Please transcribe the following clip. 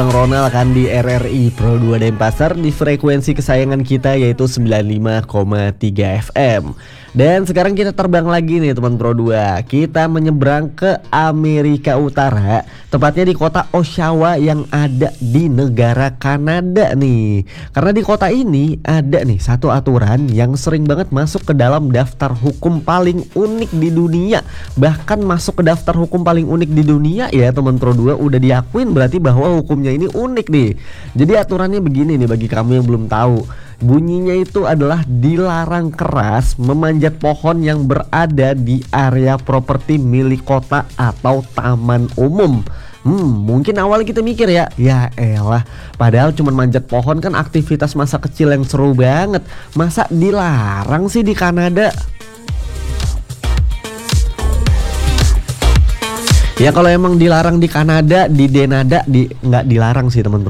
Ronald kan di RRI Pro 2 Denpasar di frekuensi kesayangan kita yaitu 95,3 FM. Dan sekarang kita terbang lagi nih teman Pro 2. Kita menyeberang ke Amerika Utara, tepatnya di kota Oshawa yang ada di negara Kanada nih. Karena di kota ini ada nih satu aturan yang sering banget masuk ke dalam daftar hukum paling unik di dunia. Bahkan masuk ke daftar hukum paling unik di dunia ya teman Pro 2, udah diakuin berarti bahwa hukumnya ini unik nih. Jadi aturannya begini nih bagi kamu yang belum tahu. Bunyinya itu adalah dilarang keras memanjat pohon yang berada di area properti milik kota atau taman umum. Mungkin awalnya kita mikir ya elah, padahal cuma manjat pohon kan aktivitas masa kecil yang seru banget. Masa dilarang sih di Kanada? Ya kalau emang dilarang di Kanada, di Denada nggak dilarang sih teman-teman.